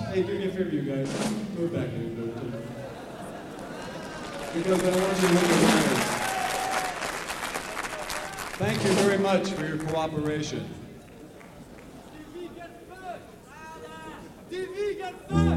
Hey, do me a favor, you guys. Move back in. Because I want you to look at the Thank you very much for your cooperation. TV get first!